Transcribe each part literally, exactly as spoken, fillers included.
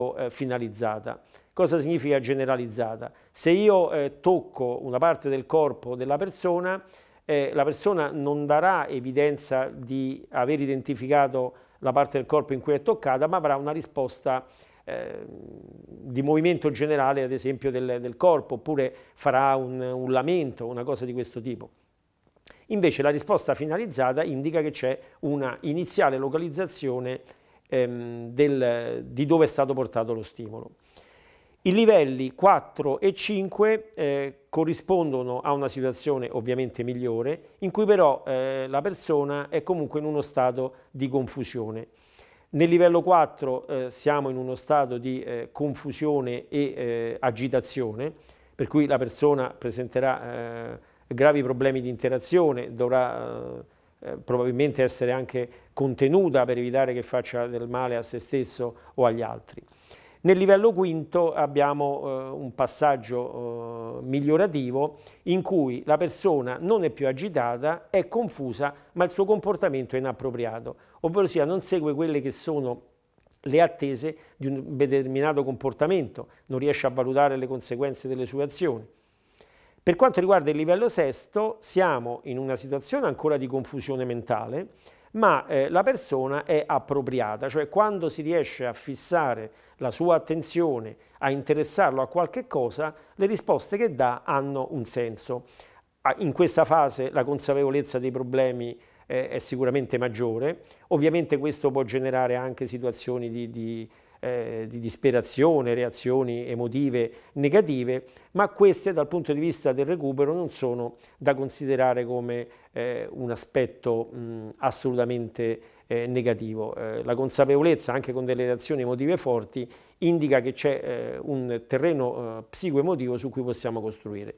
eh, finalizzata. Cosa significa generalizzata? Se io eh, tocco una parte del corpo della persona, eh, la persona non darà evidenza di aver identificato la parte del corpo in cui è toccata, ma avrà una risposta eh, di movimento generale, ad esempio, del, del corpo, oppure farà un, un lamento, una cosa di questo tipo. Invece la risposta finalizzata indica che c'è una iniziale localizzazione ehm, del, di dove è stato portato lo stimolo. I livelli quattro e cinque eh, corrispondono a una situazione ovviamente migliore, in cui però eh, la persona è comunque in uno stato di confusione. Nel livello quattro eh, siamo in uno stato di eh, confusione e eh, agitazione, per cui la persona presenterà eh, gravi problemi di interazione, dovrà eh, probabilmente essere anche contenuta per evitare che faccia del male a se stesso o agli altri. Nel livello quinto abbiamo eh, un passaggio eh, migliorativo in cui la persona non è più agitata, è confusa, ma il suo comportamento è inappropriato, ovvero sia non segue quelle che sono le attese di un determinato comportamento, non riesce a valutare le conseguenze delle sue azioni. Per quanto riguarda il livello sesto, siamo in una situazione ancora di confusione mentale, ma eh, la persona è appropriata, cioè quando si riesce a fissare la sua attenzione, a interessarlo a qualche cosa, le risposte che dà hanno un senso. In questa fase la consapevolezza dei problemi eh, è sicuramente maggiore, ovviamente questo può generare anche situazioni di, di Eh, di disperazione, reazioni emotive negative, ma queste dal punto di vista del recupero non sono da considerare come eh, un aspetto mh, assolutamente eh, negativo. Eh, la consapevolezza, anche con delle reazioni emotive forti, indica che c'è eh, un terreno eh, psicoemotivo su cui possiamo costruire.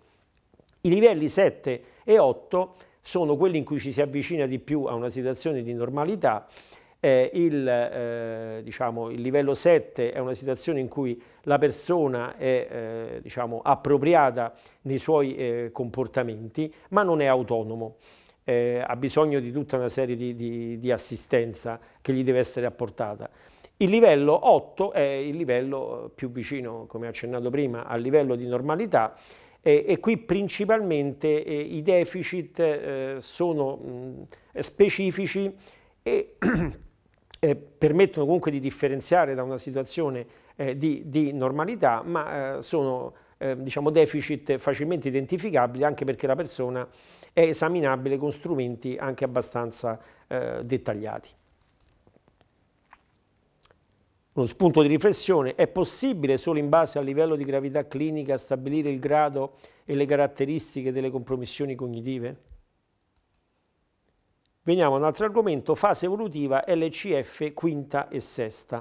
I livelli sette e otto sono quelli in cui ci si avvicina di più a una situazione di normalità. Eh, il, eh, diciamo, il livello sette è una situazione in cui la persona è eh, diciamo, appropriata nei suoi eh, comportamenti, ma non è autonomo, eh, ha bisogno di tutta una serie di, di, di assistenza che gli deve essere apportata. Il livello otto è il livello più vicino, come accennato prima, al livello di normalità, eh, e qui principalmente eh, i deficit eh, sono mh, specifici e Eh, permettono comunque di differenziare da una situazione eh, di, di normalità, ma eh, sono eh, diciamo deficit facilmente identificabili, anche perché la persona è esaminabile con strumenti anche abbastanza eh, dettagliati. Uno spunto di riflessione: è possibile solo in base al livello di gravità clinica stabilire il grado e le caratteristiche delle compromissioni cognitive? Veniamo a un altro argomento: fase evolutiva L C F quinta e sesta.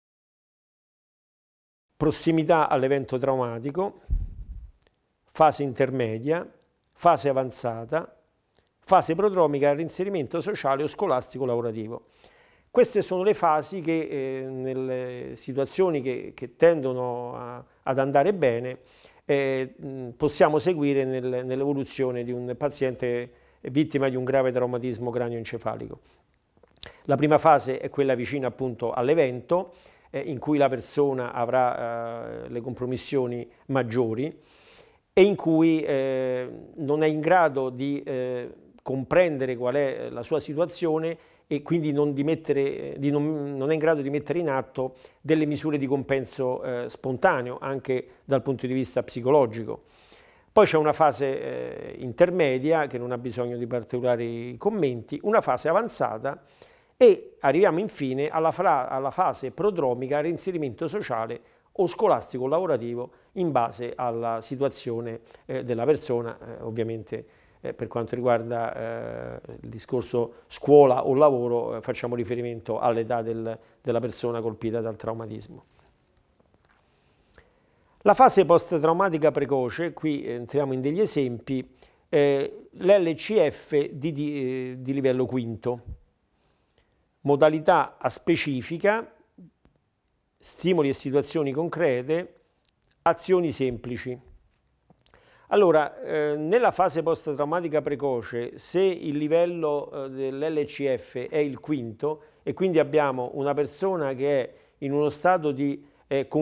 Prossimità all'evento traumatico, fase intermedia, fase avanzata, fase prodromica al reinserimento sociale o scolastico lavorativo. Queste sono le fasi che eh, nelle situazioni che, che tendono a, ad andare bene eh, possiamo seguire nel, nell'evoluzione di un paziente vittima di un grave traumatismo cranioencefalico. La prima fase è quella vicina appunto all'evento, eh, in cui la persona avrà eh, le compromissioni maggiori e in cui eh, non è in grado di eh, comprendere qual è la sua situazione e quindi non, di mettere, di non, non è in grado di mettere in atto delle misure di compenso eh, spontaneo, anche dal punto di vista psicologico. Poi c'è una fase eh, intermedia che non ha bisogno di particolari commenti, una fase avanzata e arriviamo infine alla, fra, alla fase prodromica, reinserimento sociale o scolastico lavorativo in base alla situazione eh, della persona, eh, ovviamente eh, per quanto riguarda eh, il discorso scuola o lavoro eh, facciamo riferimento all'età del, della persona colpita dal traumatismo. La fase post-traumatica precoce, qui entriamo in degli esempi, eh, l'L C F di, di, di livello quinto, modalità aspecifica, stimoli e situazioni concrete, azioni semplici. Allora, eh, nella fase post-traumatica precoce, se il livello eh, dell'L C F è il quinto e quindi abbiamo una persona che è in uno stato di eh,